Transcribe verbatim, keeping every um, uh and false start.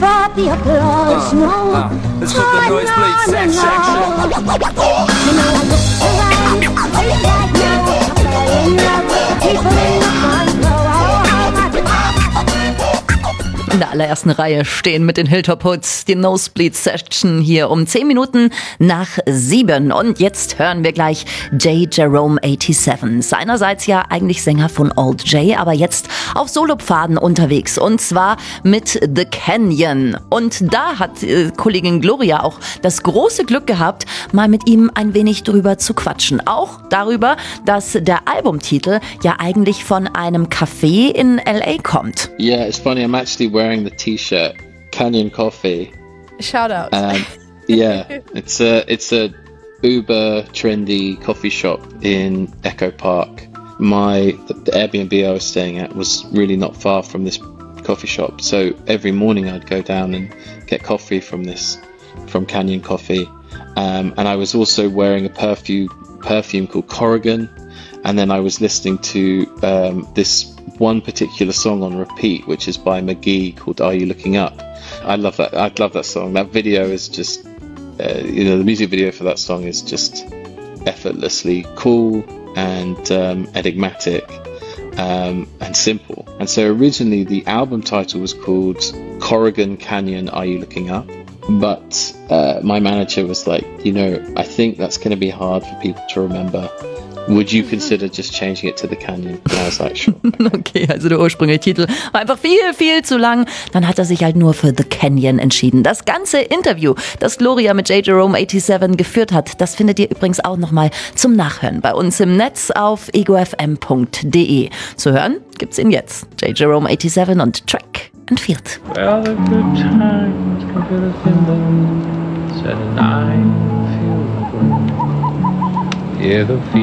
for the applause, no. Uh, uh, let's put the nosebleed section. You know I look around, it's like now I fell in love with the people in the front row. In der allerersten Reihe stehen mit den Hilltop Hoods die Nosebleed Section hier um zehn Minuten nach sieben. Und jetzt hören wir gleich J. Jerome siebenundachtzig. Seinerseits ja eigentlich Sänger von Old J, aber jetzt auf Solopfaden unterwegs. Und zwar mit The Canyon. Und da hat äh, Kollegin Gloria auch das große Glück gehabt, mal mit ihm ein wenig drüber zu quatschen. Auch darüber, dass der Albumtitel ja eigentlich von einem Café in L A kommt. Yeah, it's funny. I'm actually wearing the T-shirt Canyon Coffee. Shout out. Um, yeah, it's a it's a uber trendy coffee shop in Echo Park. My the, the Airbnb I was staying at was really not far from this coffee shop, so every morning I'd go down and get coffee from this from Canyon Coffee. Um, and I was also wearing a perfume perfume called Corrigan, and then I was listening to um, this one particular song on repeat, which is by McGee, called Are You Looking Up? I love that. I love that song. That video is just, uh, you know, the music video for that song is just effortlessly cool and um, enigmatic um, and simple. And so originally the album title was called Corrigan Canyon, Are You Looking Up? But uh, my manager was like, you know, I think that's going to be hard for people to remember. Would you consider just changing it to The Canyon? And I was like, sure. Okay. Okay, also der ursprüngliche Titel war einfach viel, viel zu lang. Dann hat er sich halt nur für The Canyon entschieden. Das ganze Interview, das Gloria mit J. Jerome siebenundachtzig geführt hat, das findet ihr übrigens auch nochmal zum Nachhören bei uns im Netz auf ego f m punkt d e. Zu hören gibt's ihn jetzt. J. Jerome siebenundachtzig und Track and Field. Well, the good times come to the thimble, said and I feel the groove. Yeah, the